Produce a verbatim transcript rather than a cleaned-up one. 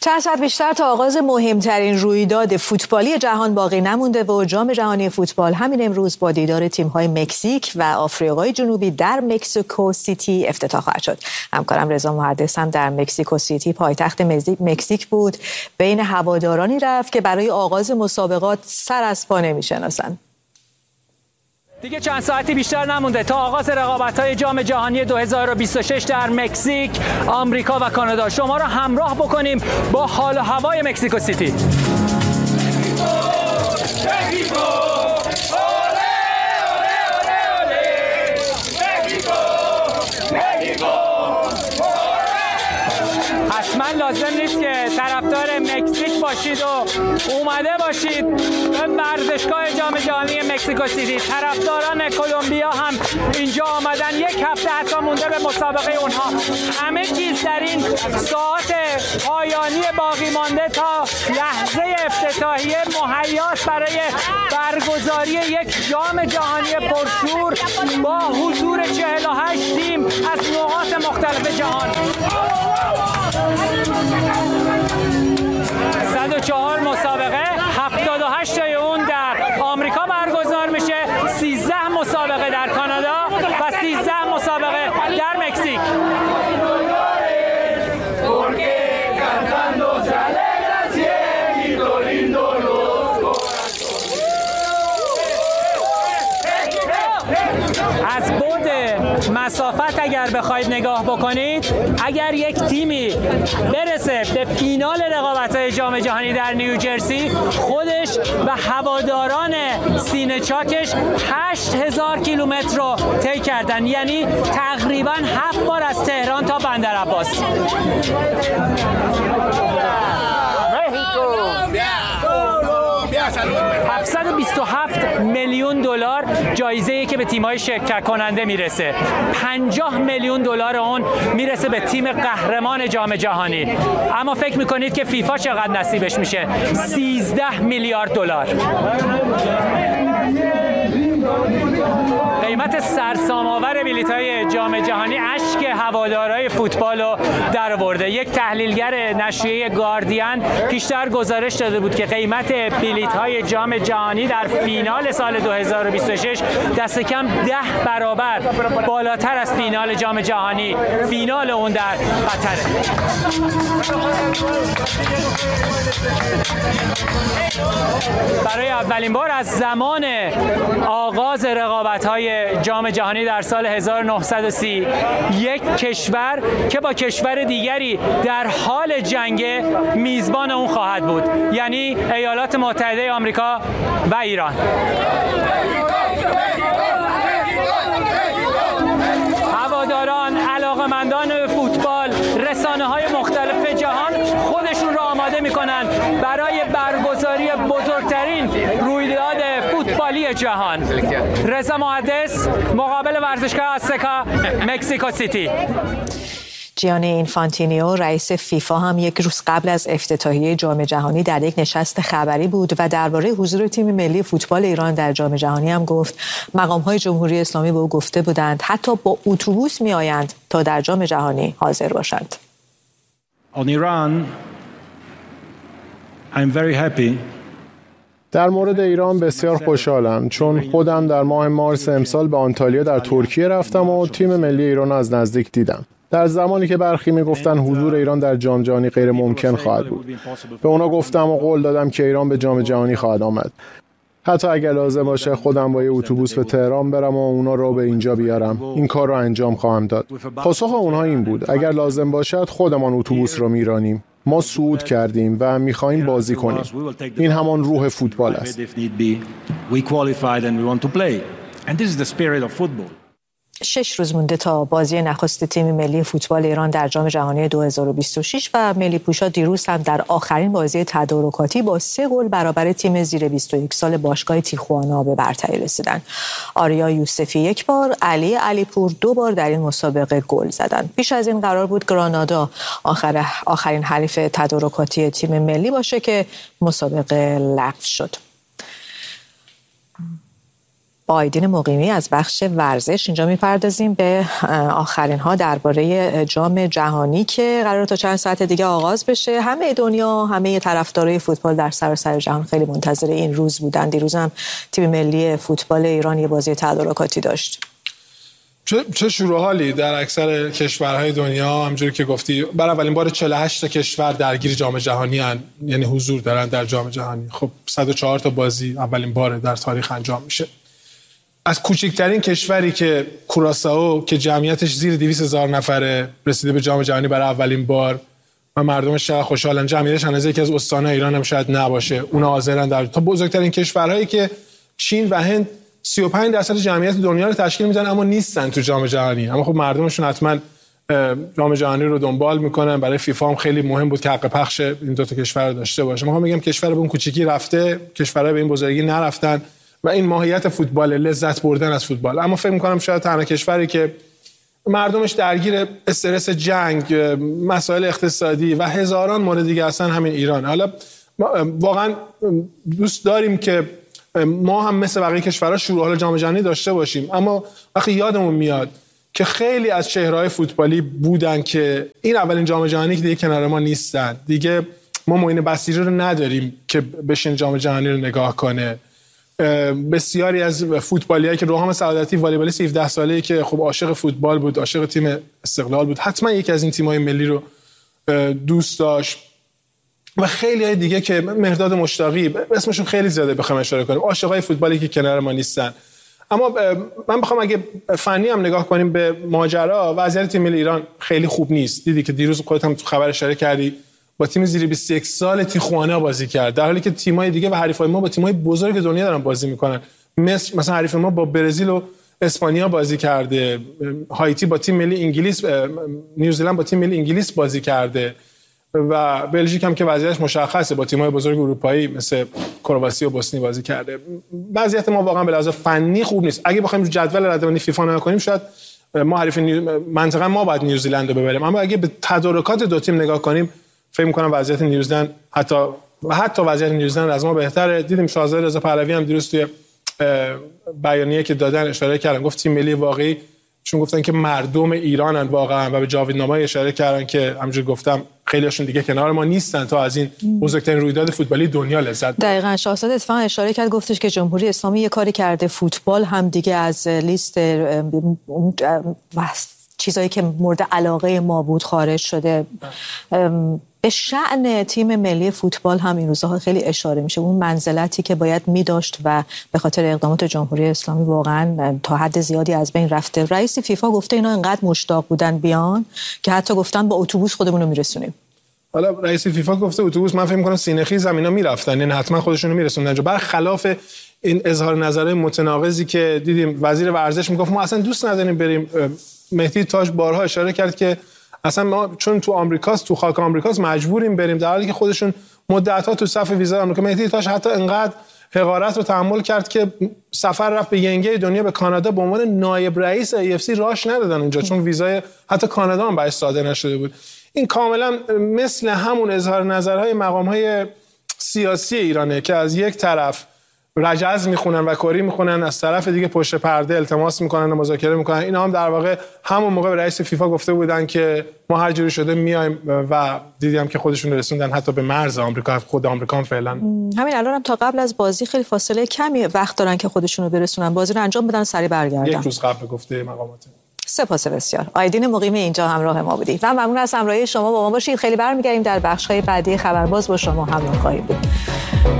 چند ساعت بیشتر تا آغاز مهمترین رویداد فوتبالی جهان باقی نمونده و جام جهانی فوتبال همین امروز با دیدار تیم‌های مکزیک و آفریقای جنوبی در مکزیکو سیتی افتتاح خواهد شد. همکارم رضا محدث هم در مکزیکو سیتی پایتخت مکزیک بود. بین هوادارانی رفت که برای آغاز مسابقات سر از پا نمی‌شناسند. دیگه چند ساعتی بیشتر نمونده تا آغاز رقابت‌های جام جهانی دو هزار و بیست و شش در مکزیک، آمریکا و کانادا. شما را همراه بکنیم با حال و هوای مکزیکو سیتی. حتما لازم نیست که طرفدار مکزیک باشید و اومده باشید به ورزشگاه جام جهانی مکزیکو سیتی. طرفداران کلمبیا هم اینجا آمدن، یک هفته حتی مونده به مسابقه اونها. همه چیز در این ساعت پایانی باقی مانده تا لحظه افتتاحیه مهیاست برای برگزاری یک جام جهانی پرشور با حضور چهل و هشت تیم از نقاط مختلف جهان. صد و چهار مسابقه، هفتاد و هشت تای اون در آمریکا برگزار میشه، سیزده مسابقه در کانادا و سیزده مسابقه در مکزیک. از بعد مسافت اگر بخواید نگاه بکنید، اگر یک تیمی برسه به فینال رقابت‌های جام جهانی در نیوجرسی، خودش و هواداران سینه چاکش هشت هزار کیلومتر رو طی کردن، یعنی تقریباً هفت بار از تهران تا بندرعباس. هفتصد و بیست و هفت میلیون دلار جایزه‌ای که به تیم‌های شرکت کننده میرسه. پنجاه میلیون دلار اون میرسه به تیم قهرمان جام جهانی. اما فکر میکنید که فیفا چقدر نصیبش میشه؟ سیزده میلیارد دلار. قیمت سرسام‌آور بلیط‌های جام جهانی اشک هوادارهای فوتبال رو درآورده. یک تحلیلگر نشریه گاردین پیشتر گزارش داده بود که قیمت بلیط‌های جام جهانی در فینال سال دو هزار و بیست و شش دست کم ده برابر بالاتر از فینال جام جهانی فینال اون در قطره. برای اولین بار از زمان آغاز رقابت‌های جام جهانی در سال هزار و نهصد و سی، یک کشور که با کشور دیگری در حال جنگ میزبان اون خواهد بود، یعنی ایالات متحده آمریکا و ایران. هواداران، علاقه‌مندان فوتبال، رسانه‌های مختلف جهان خودشون را آماده می‌کنند برای برگزاری بزرگترین رویداد فوتبالی جهان. رضا محدث، مقابل ورزشگاه آزتکا، مکزیکو سیتی. جیانی اینفانتینیو رئیس فیفا هم یک روز قبل از افتتاحیه جام جهانی در یک نشست خبری بود و درباره حضور تیم ملی فوتبال ایران در جام جهانی هم گفت. مقام‌های جمهوری اسلامی به او گفته بودند حتی با اتوبوس می‌آیند تا در جام جهانی حاضر باشند. On Iran, I'm very happy. در مورد ایران بسیار خوشحالم، چون خودم در ماه مارس امسال به آنتالیا در ترکیه رفتم و تیم ملی ایران از نزدیک دیدم. در زمانی که برخی میگفتن حضور ایران در جام جهانی غیر ممکن خواهد بود، به اونا گفتم و قول دادم که ایران به جام جهانی خواهد آمد. حتی اگر لازم باشه خودم با یه اتوبوس به تهران برم و اونا رو به اینجا بیارم، این کار رو انجام خواهم داد. پاسخ اونها این بود اگر لازم باشد خودمان اتوبوس رو میرانیم. ما صعود کردیم و می‌خواهیم بازی کنیم. این همان روح فوتبال است. شش روز مونده تا بازی نخست تیم ملی فوتبال ایران در جام جهانی دو هزار و بیست و شش و ملی پوشا دیروز هم در آخرین بازی تدارکاتی با سه گل برابر تیم زیر بیست و یک سال باشگاه تیخوانا به برتری رسیدند. آریا یوسفی یک بار، علی علیپور دو بار در این مسابقه گل زدند. پیش از این قرار بود گرانادا آخر آخرین حریف تدارکاتی تیم ملی باشه که مسابقه لغو شد. آیدین مقیمی از بخش ورزش. اینجا میپردازیم به آخرین ها درباره جام جهانی که قراره تا چند ساعت دیگه آغاز بشه. همه دنیا، همه طرفدارای فوتبال در سراسر جهان خیلی منتظر این روز بودن. دیروز هم تیم ملی فوتبال ایران یه بازی تدارکاتی داشت. چه چه شروع حالی در اکثر کشورهای دنیا. همونجوری که گفتی برای اولین بار چهل و هشت تا کشور درگیر جام جهانی هن. یعنی حضور دارن در جام جهانی. خب صد و چهار تا بازی اولین بار در تاریخ انجام میشه. از کوچکترین کشوری که کوراسائو که جمعیتش زیر دویست هزار نفره رسیده به جام جهانی برای اولین بار و مردمش چقدر خوشحالن. جمعیتش اندازه یکی از استان‌های ایران هم شاید نباشه. اونا حاضرن در تا بزرگترین کشورهایی که چین و هند سی و پنج درصد جمعیت دنیا رو تشکیل میدن اما نیستن تو جام جهانی. اما خب مردمشون حتما جام جهانی رو دنبال میکنن. برای فیفا هم خیلی مهم بود که حق پخش این دو تا کشور رو داشته باشه. ما میگم کشور به اون کوچیکی رفته، کشورها به این بزرگی نرفتن و این ماهیت فوتبال، لذت بردن از فوتبال. اما فکر میکنم شاید تنها کشوری که مردمش درگیر استرس جنگ، مسائل اقتصادی و هزاران مورد دیگه هستن همین ایران. حالا واقعا دوست داریم که ما هم مثل بقیه کشورها شروع حال جام جهانی داشته باشیم، اما وقتی یادمون میاد که خیلی از چهره‌های فوتبالی بودن که این اولین جام جهانی که دیگه کنار ما نیستن، دیگه ما معین بصیری رو نداریم که بشین جام جهانی رو نگاه کنه. بسیاری از فوتبالیایی که روحام سعادتی والیبالیست هفده ساله‌ای که خب عاشق فوتبال بود، عاشق تیم استقلال بود، حتما یکی از این تیم‌های ملی رو دوست داشت و خیلی های دیگه که مهرداد مشتاقی اسمشون خیلی زیاده بخوام اشاره کنیم، عاشقای فوتبالی که کنار ما نیستن. اما من بخوام اگه فنی هم نگاه کنیم به ماجرا، وضعیت تیم ملی ایران خیلی خوب نیست. دیدی که دیروز خودت هم تو خبر اشاره کردی با تیم زیر بیست و یک سال تیخوانا بازی کرد، در حالی که تیم‌های دیگه و حریفای ما با تیم‌های بزرگ دنیا دارن بازی میکنن. مثل مثلا حریف ما با برزیل و اسپانیا بازی کرده، هایتی با تیم ملی انگلیس، نیوزلند با تیم ملی انگلیس بازی کرده و بلژیک هم که وضعیتش مشخصه با تیم‌های بزرگ اروپایی مثل کرواسی و بوسنی بازی کرده. وضعیت ما واقعا به لحاظ فنی خوب نیست. اگه بخوایم جدول رده‌بندی فیفا نگاه کنیم شاید ما حریف نیو... منطقه ما باید نیوزلند رو ببریم، اما اگه به تدارکات دو تیم نگاه کنیم فکر می‌کنم وضعیت نیوزلند حتی و حتی وضعیت نیوزلند از ما بهتره. دیدیم شاهزاده رضا پهلوی هم دیروز توی بیانیه که دادن اشاره کردن، گفت تیم ملی واقعی، چون گفتن که مردم ایرانن واقعا و به جاویدنامه‌ای اشاره کردن که همونجوری گفتم خیلی‌هاشون دیگه کنار ما نیستن تا از این بزرگترین رویداد فوتبالی دنیا لذت ببرن. دقیقاً شاهزاده اتفاقا اشاره کرد، گفتش که جمهوری اسلامی یه کاری کرده فوتبال هم دیگه از لیست چیزایی که مورد علاقه ما بود خارج شده. به شأن تیم ملی فوتبال هم این روزها خیلی اشاره میشه، اون منزلتی که باید میداشت و به خاطر اقدامات جمهوری اسلامی واقعا تا حد زیادی از بین رفته. رئیس فیفا گفته اینا انقدر مشتاق بودن بیان که حتی گفتن با اتوبوس خودمون رو میرسونیم. حالا رئیس فیفا گفته اتوبوس، من فکر می‌کنم سینه‌خیز زمینا میرفتن، یعنی حتما خودشونو میرسوندن. برخلاف این اظهار نظرهای متناقضی که دیدیم وزیر ورزش میگفت ما اصلا دوست نداریم بریم. مهدی تاج بارها اشاره کرد که اصلا ما چون تو آمریکاست، تو خاک آمریکاست مجبوریم بریم، در حالی که خودشون مدت‌ها تو صف ویزا آمریکا. مهدی تاج حتی انقدر حقارت رو تحمل کرد که سفر رفت به ینگه دنیا به کانادا به عنوان نایب رئیس ای اف سی راش ندادن اونجا، چون ویزای حتی کانادا هم براش صادر نشده بود. این کاملا مثل همون اظهار نظرهای مقام‌های سیاسی ایرانه که از یک طرف رجز میخونن و کاری میخونن، از طرف دیگه پشت پرده التماس میکنن و مذاکره میکنن. اینا هم در واقع همون موقع به رئیس فیفا گفته بودن که ما هر جوری شده میایم و دیدیم که خودشون رسوندن حتی به مرز آمریکا. خود آمریکا فعلا همین الان هم تا قبل از بازی خیلی فاصله کمی وقت دارن که خودشون رو برسونن، بازی رو انجام بدن، سریع برگردن. یک روز قبل گفته مقامات. سپاس بسیار. آیدین مقیمی اینجا همراه ما بودید. من ممنون از همراهی شما. با ما باشید. خیلی برمیگردیم در بخش‌های بعدی خبرباز با شما همراه خواهیم بود.